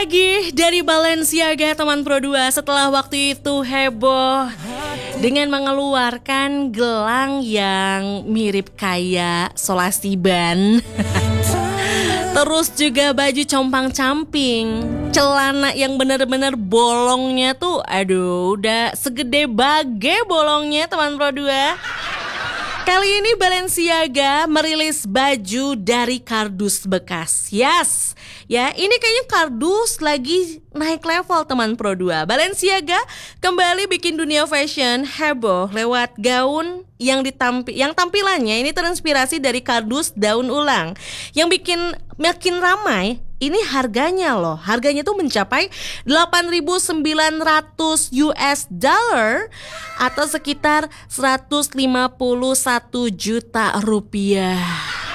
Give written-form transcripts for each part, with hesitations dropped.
lagi dari Balenciaga teman Pro 2 setelah waktu itu heboh dengan mengeluarkan gelang yang mirip kayak Solasiban. Terus juga baju compang-camping, celana yang bener-bener bolongnya tuh aduh udah segede bage bolongnya teman Pro 2. Kali ini Balenciaga merilis baju dari kardus bekas. Yes, ya ini kayaknya kardus lagi naik level teman Pro 2. Balenciaga kembali bikin dunia fashion heboh lewat gaun yang tampilannya ini terinspirasi dari kardus daun ulang. Yang bikin makin ramai ini harganya loh. Harganya tuh mencapai 8.900 US dollar atau sekitar 151 juta rupiah.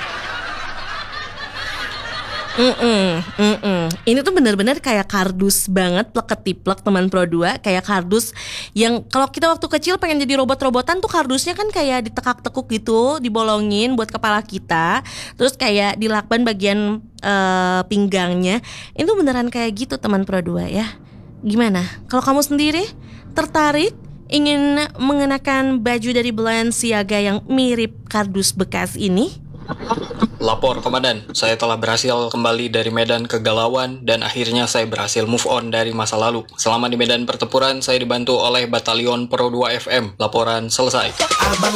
Ini tuh benar-benar kayak kardus banget, plek-ketiplek teman Pro 2. Kayak kardus yang kalau kita waktu kecil pengen jadi robot-robotan tuh kardusnya kan kayak ditekak-tekuk gitu, dibolongin buat kepala kita. Terus kayak dilakban bagian pinggangnya. Ini tuh beneran kayak gitu teman Pro 2 ya. Gimana? Kalau kamu sendiri tertarik ingin mengenakan baju dari Balenciaga yang mirip kardus bekas ini? Lapor komandan, saya telah berhasil kembali dari medan kegalauan dan akhirnya saya berhasil move on dari masa lalu. Selama di medan pertempuran saya dibantu oleh Batalion Pro 2 FM. Laporan selesai. Abang